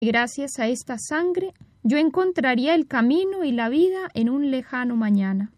Gracias a esta sangre, yo encontraría el camino y la vida en un lejano mañana.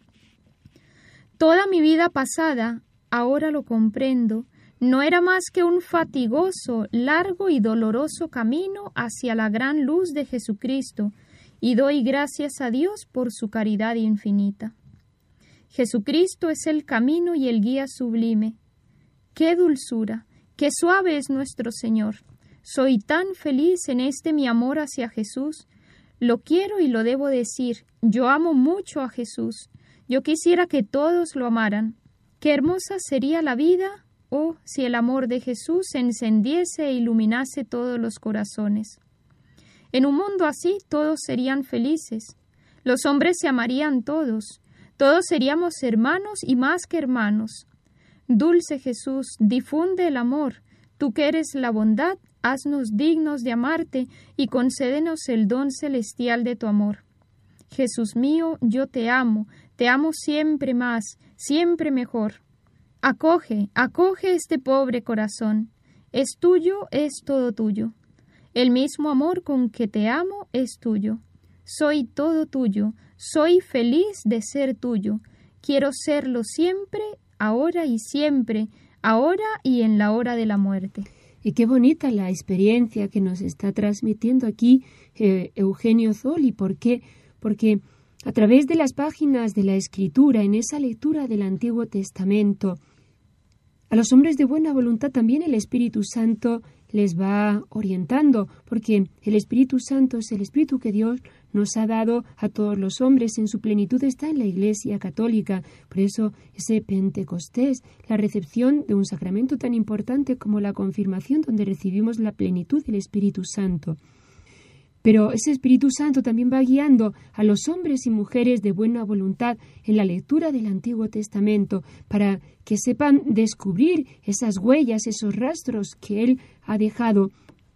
Toda mi vida pasada, ahora lo comprendo, no era más que un fatigoso, largo y doloroso camino hacia la gran luz de Jesucristo, y doy gracias a Dios por su caridad infinita. Jesucristo es el camino y el guía sublime. ¡Qué dulzura! ¡Qué suave es nuestro Señor! Soy tan feliz en este mi amor hacia Jesús. Lo quiero y lo debo decir. Yo amo mucho a Jesús. Yo quisiera que todos lo amaran. Qué hermosa sería la vida, si el amor de Jesús encendiese e iluminase todos los corazones. En un mundo así todos serían felices. Los hombres se amarían todos. Todos seríamos hermanos y más que hermanos. Dulce Jesús, difunde el amor. Tú que eres la bondad, haznos dignos de amarte y concédenos el don celestial de tu amor. Jesús mío, yo te amo siempre más, siempre mejor. Acoge este pobre corazón. Es tuyo, es todo tuyo. El mismo amor con que te amo es tuyo. Soy todo tuyo, soy feliz de ser tuyo. Quiero serlo siempre, ahora y siempre, ahora y en la hora de la muerte. Y qué bonita la experiencia que nos está transmitiendo aquí Eugenio Zolli. ¿Por qué? Porque a través de las páginas de la Escritura, en esa lectura del Antiguo Testamento, a los hombres de buena voluntad también el Espíritu Santo les va orientando, porque el Espíritu Santo es el Espíritu que Dios nos ha dado a todos los hombres. En su plenitud está en la Iglesia Católica. Por eso ese Pentecostés, la recepción de un sacramento tan importante como la confirmación, donde recibimos la plenitud del Espíritu Santo. Pero ese Espíritu Santo también va guiando a los hombres y mujeres de buena voluntad en la lectura del Antiguo Testamento para que sepan descubrir esas huellas, esos rastros que Él ha dejado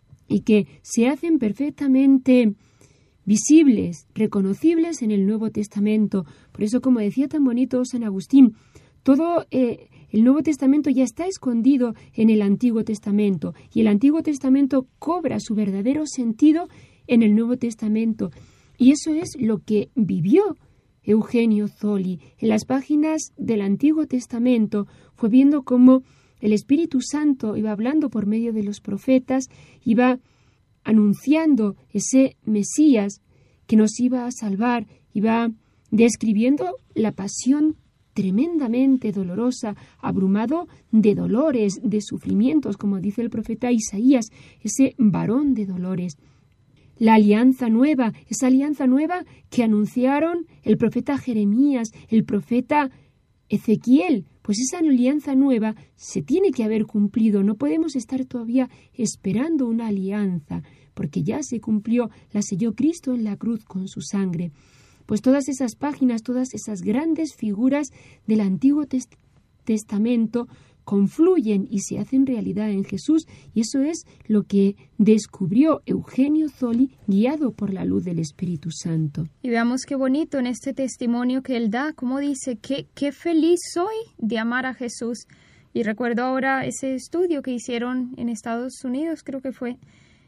y que se hacen perfectamente visibles, reconocibles en el Nuevo Testamento. Por eso, como decía tan bonito San Agustín, todo el Nuevo Testamento ya está escondido en el Antiguo Testamento y el Antiguo Testamento cobra su verdadero sentido en el Nuevo Testamento. Y eso es lo que vivió Eugenio Zolli. En las páginas del Antiguo Testamento fue viendo cómo el Espíritu Santo iba hablando por medio de los profetas, iba anunciando ese Mesías que nos iba a salvar, iba describiendo la pasión tremendamente dolorosa, abrumado de dolores, de sufrimientos, como dice el profeta Isaías, ese varón de dolores. La alianza nueva, esa alianza nueva que anunciaron el profeta Jeremías, el profeta Ezequiel, pues esa alianza nueva se tiene que haber cumplido. No podemos estar todavía esperando una alianza, porque ya se cumplió, la selló Cristo en la cruz con su sangre. Pues todas esas páginas, todas esas grandes figuras del Antiguo Testamento confluyen y se hacen realidad en Jesús, y eso es lo que descubrió Eugenio Zolli, guiado por la luz del Espíritu Santo. Y veamos qué bonito en este testimonio que él da, como dice, qué feliz soy de amar a Jesús. Y recuerdo ahora ese estudio que hicieron en Estados Unidos, creo que fue,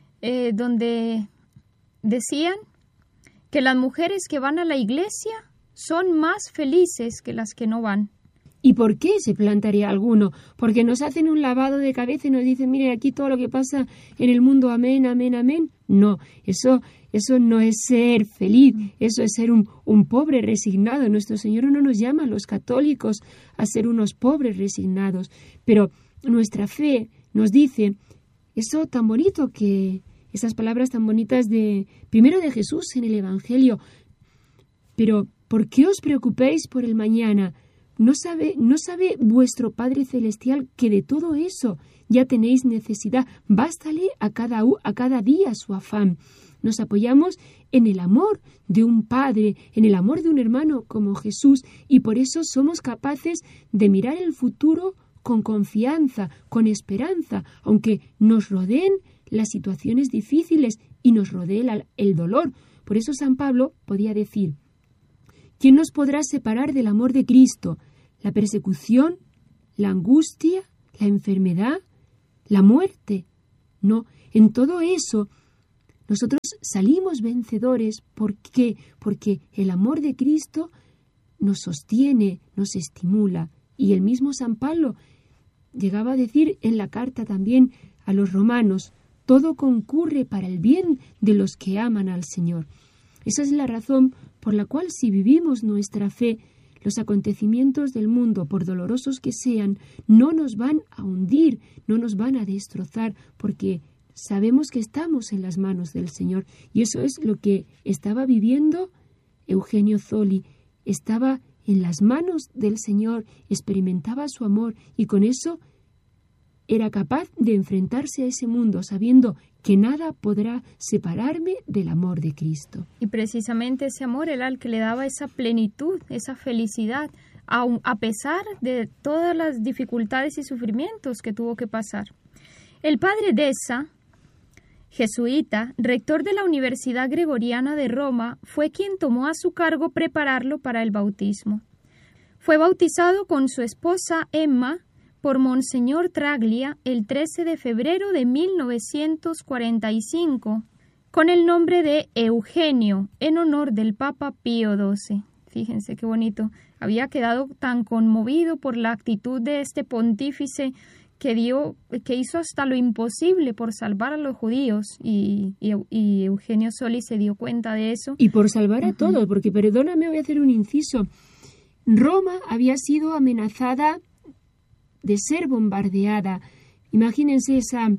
donde decían que las mujeres que van a la iglesia son más felices que las que no van. ¿Y por qué se plantaría alguno? Porque nos hacen un lavado de cabeza y nos dicen, mire, aquí todo lo que pasa en el mundo, amén, amén, amén. No, eso no es ser feliz, eso es ser un pobre resignado. Nuestro Señor no nos llama a los católicos a ser unos pobres resignados, pero nuestra fe nos dice eso tan bonito, que esas palabras tan bonitas primero de Jesús en el Evangelio. Pero, ¿por qué os preocupéis por el mañana? ¿No sabe vuestro Padre Celestial que de todo eso ya tenéis necesidad? Bástale a cada día su afán. Nos apoyamos en el amor de un Padre, en el amor de un hermano como Jesús, y por eso somos capaces de mirar el futuro con confianza, con esperanza, aunque nos rodeen las situaciones difíciles y nos rodee el dolor. Por eso San Pablo podía decir: ¿quién nos podrá separar del amor de Cristo? ¿La persecución? ¿La angustia? ¿La enfermedad? ¿La muerte? No, en todo eso nosotros salimos vencedores. ¿Por qué? Porque el amor de Cristo nos sostiene, nos estimula. Y el mismo San Pablo llegaba a decir en la carta también a los romanos: todo concurre para el bien de los que aman al Señor. Esa es la razón por la cual, si vivimos nuestra fe, los acontecimientos del mundo, por dolorosos que sean, no nos van a hundir, no nos van a destrozar, porque sabemos que estamos en las manos del Señor. Y eso es lo que estaba viviendo Eugenio Zolli. Estaba en las manos del Señor, experimentaba su amor y con eso era capaz de enfrentarse a ese mundo sabiendo que nada podrá separarme del amor de Cristo. Y precisamente ese amor era el que le daba esa plenitud, esa felicidad, a pesar de todas las dificultades y sufrimientos que tuvo que pasar. El padre Deza, jesuita, rector de la Universidad Gregoriana de Roma, fue quien tomó a su cargo prepararlo para el bautismo. Fue bautizado con su esposa Emma por Monseñor Traglia el 13 de febrero de 1945 con el nombre de Eugenio, en honor del Papa Pío XII. Fíjense qué bonito. Había quedado tan conmovido por la actitud de este pontífice que hizo hasta lo imposible por salvar a los judíos, y Eugenio Zolli se dio cuenta de eso. Y por salvar a todos, porque perdóname, voy a hacer un inciso. Roma había sido amenazada de ser bombardeada. Imagínense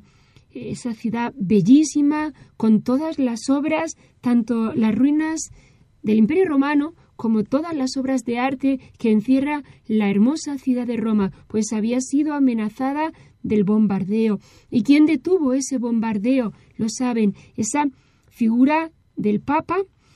esa ciudad bellísima, con todas las obras, tanto las ruinas del Imperio Romano como todas las obras de arte que encierra la hermosa ciudad de Roma, pues había sido amenazada del bombardeo. ¿Y quién detuvo ese bombardeo? Lo saben, esa figura del Papa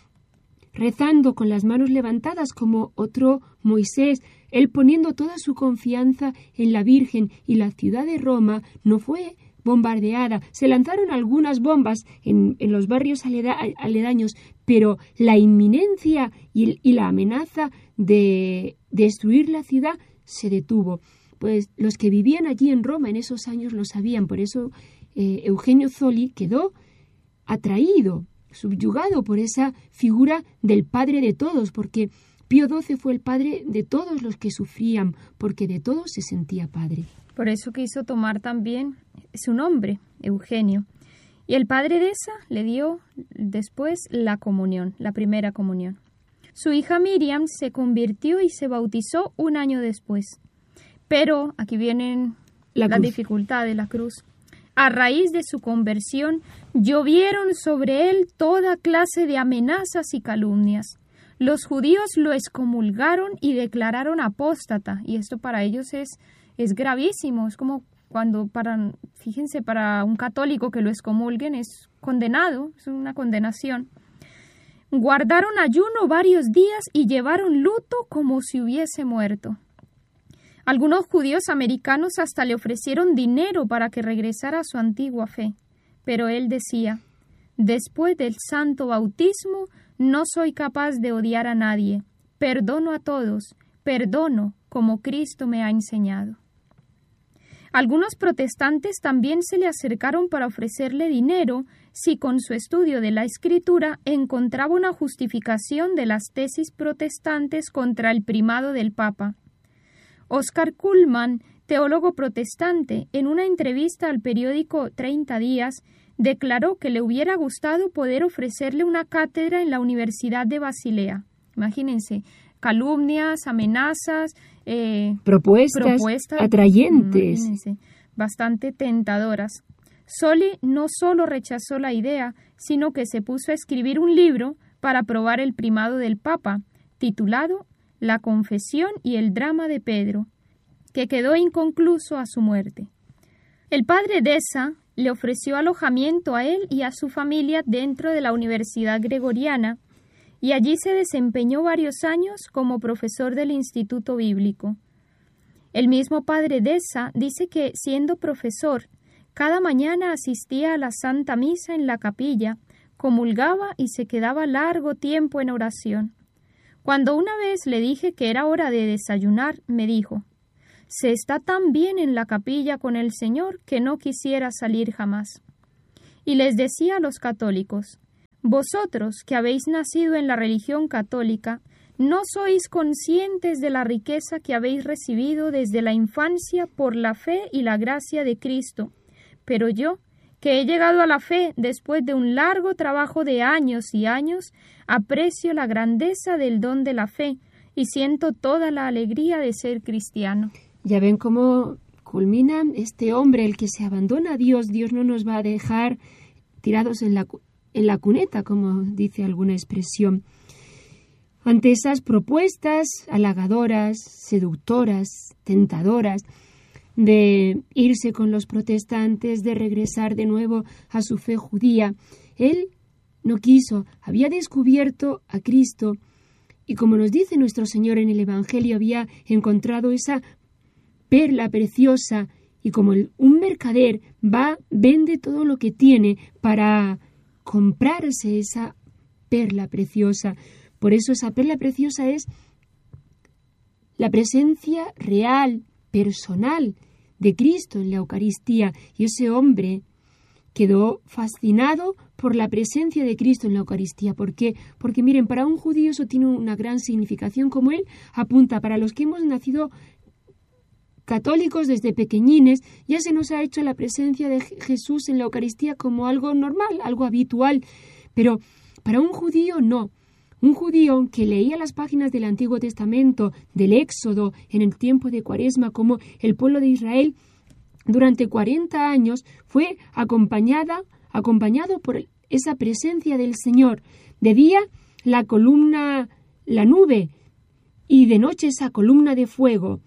rezando con las manos levantadas como otro Moisés, él poniendo toda su confianza en la Virgen, y la ciudad de Roma no fue bombardeada. Se lanzaron algunas bombas en los barrios aledaños, pero la inminencia y la amenaza de destruir la ciudad se detuvo. Pues los que vivían allí en Roma en esos años lo sabían. Por eso Eugenio Zolli quedó atraído, subyugado por esa figura del padre de todos, porque Pío XII fue el padre de todos los que sufrían, porque de todos se sentía padre. Por eso quiso tomar también su nombre, Eugenio. Y el padre Deza le dio después la comunión, la primera comunión. Su hija Miriam se convirtió y se bautizó un año después. Pero aquí vienen las dificultades de la cruz. A raíz de su conversión, llovieron sobre él toda clase de amenazas y calumnias. Los judíos lo excomulgaron y declararon apóstata, y esto para ellos es gravísimo. Es como cuando fíjense, para un católico que lo excomulguen es condenado, es una condenación. Guardaron ayuno varios días y llevaron luto como si hubiese muerto. Algunos judíos americanos hasta le ofrecieron dinero para que regresara a su antigua fe, pero él decía: después del santo bautismo no soy capaz de odiar a nadie, perdono a todos, perdono como Cristo me ha enseñado. Algunos protestantes también se le acercaron para ofrecerle dinero si con su estudio de la Escritura encontraba una justificación de las tesis protestantes contra el primado del Papa. Oscar Cullmann, teólogo protestante, en una entrevista al periódico 30 Días, declaró que le hubiera gustado poder ofrecerle una cátedra en la Universidad de Basilea. Imagínense, calumnias, amenazas, propuestas atrayentes, bastante tentadoras. Zolli no solo rechazó la idea, sino que se puso a escribir un libro para probar el primado del Papa, titulado La confesión y el drama de Pedro, que quedó inconcluso a su muerte. El padre Deza le ofreció alojamiento a él y a su familia dentro de la Universidad Gregoriana, y allí se desempeñó varios años como profesor del Instituto Bíblico. El mismo padre Deza dice que, siendo profesor, cada mañana asistía a la Santa Misa en la capilla, comulgaba y se quedaba largo tiempo en oración. Cuando una vez le dije que era hora de desayunar, me dijo: se está tan bien en la capilla con el Señor que no quisiera salir jamás. y les decía a los católicos: vosotros que habéis nacido en la religión católica, no sois conscientes de la riqueza que habéis recibido desde la infancia por la fe y la gracia de Cristo. Pero yo, que he llegado a la fe después de un largo trabajo de años y años, aprecio la grandeza del don de la fe y siento toda la alegría de ser cristiano. Ya ven cómo culmina este hombre, el que se abandona a Dios. Dios no nos va a dejar tirados en la cuneta, como dice alguna expresión. Ante esas propuestas halagadoras, seductoras, tentadoras, de irse con los protestantes, de regresar de nuevo a su fe judía, él no quiso, había descubierto a Cristo y, como nos dice nuestro Señor en el Evangelio, había encontrado esa perla preciosa y como un mercader vende todo lo que tiene para comprarse esa perla preciosa. Por eso esa perla preciosa es la presencia real, personal de Cristo en la Eucaristía. Y ese hombre quedó fascinado por la presencia de Cristo en la Eucaristía. ¿Por qué? Porque miren, para un judío eso tiene una gran significación, como él apunta. Para los que hemos nacido católicos desde pequeñines, ya se nos ha hecho la presencia de Jesús en la Eucaristía como algo normal, algo habitual. Pero para un judío no. Un judío que leía las páginas del Antiguo Testamento, del Éxodo, en el tiempo de Cuaresma, como el pueblo de Israel durante 40 años fue acompañado por esa presencia del Señor. De día la columna, la nube, y de noche esa columna de fuego.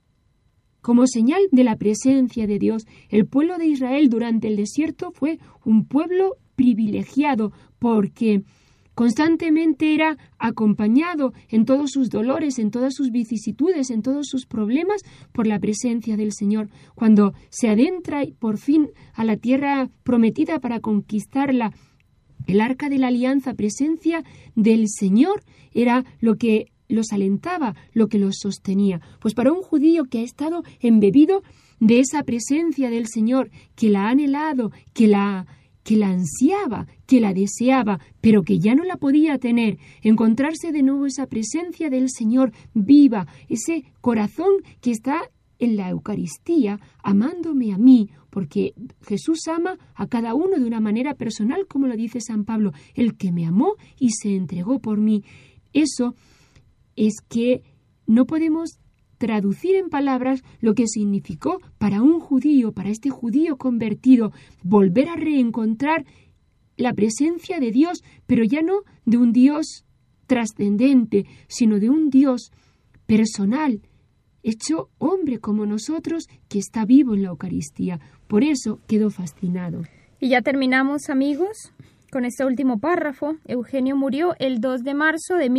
Como señal de la presencia de Dios, el pueblo de Israel durante el desierto fue un pueblo privilegiado porque constantemente era acompañado en todos sus dolores, en todas sus vicisitudes, en todos sus problemas por la presencia del Señor. Cuando se adentra por fin a la tierra prometida para conquistarla, el arca de la alianza, presencia del Señor, era lo que los alentaba, lo que los sostenía. Pues para un judío que ha estado embebido de esa presencia del Señor, que la ha anhelado, que la ansiaba, que la deseaba, pero que ya no la podía tener, encontrarse de nuevo esa presencia del Señor viva, ese corazón que está en la Eucaristía, amándome a mí, porque Jesús ama a cada uno de una manera personal, como lo dice San Pablo, el que me amó y se entregó por mí. Eso es que no podemos traducir en palabras lo que significó para un judío, para este judío convertido, volver a reencontrar la presencia de Dios, pero ya no de un Dios trascendente, sino de un Dios personal, hecho hombre como nosotros, que está vivo en la Eucaristía. Por eso quedó fascinado. Y ya terminamos, amigos, con este último párrafo. Eugenio murió el 2 de marzo de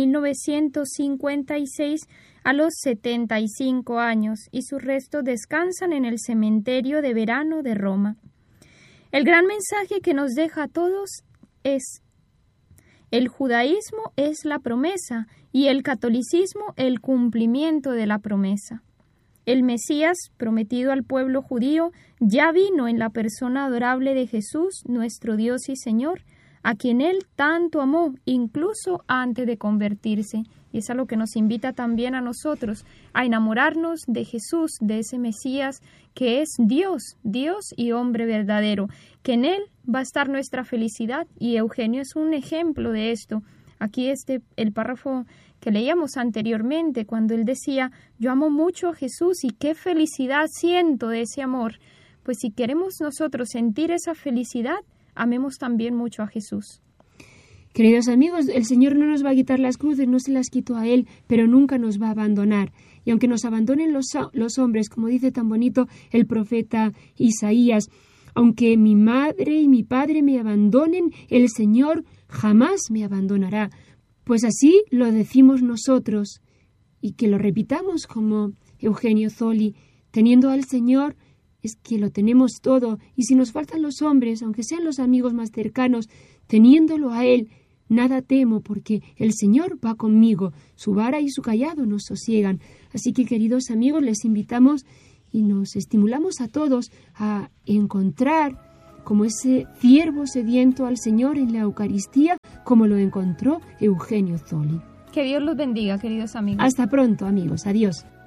1956 a los 75 años y sus restos descansan en el cementerio de verano de Roma. El gran mensaje que nos deja a todos es: el judaísmo es la promesa y el catolicismo el cumplimiento de la promesa. El Mesías, prometido al pueblo judío, ya vino en la persona adorable de Jesús, nuestro Dios y Señor, a quien Él tanto amó, incluso antes de convertirse. Y es a lo que nos invita también a nosotros, a enamorarnos de Jesús, de ese Mesías que es Dios, Dios y hombre verdadero, que en Él va a estar nuestra felicidad. Y Eugenio es un ejemplo de esto. Aquí el párrafo que leíamos anteriormente, cuando él decía: yo amo mucho a Jesús y qué felicidad siento de ese amor. Pues si queremos nosotros sentir esa felicidad, amemos también mucho a Jesús. Queridos amigos, el Señor no nos va a quitar las cruces, no se las quitó a Él, pero nunca nos va a abandonar. Y aunque nos abandonen los hombres, como dice tan bonito el profeta Isaías, aunque mi madre y mi padre me abandonen, el Señor jamás me abandonará. Pues así lo decimos nosotros, y que lo repitamos como Eugenio Zolli: teniendo al Señor es que lo tenemos todo, y si nos faltan los hombres, aunque sean los amigos más cercanos, teniéndolo a Él, nada temo, porque el Señor va conmigo, su vara y su cayado nos sosiegan. Así que, queridos amigos, les invitamos y nos estimulamos a todos a encontrar como ese ciervo sediento al Señor en la Eucaristía, como lo encontró Eugenio Zolli. Que Dios los bendiga, queridos amigos. Hasta pronto, amigos. Adiós.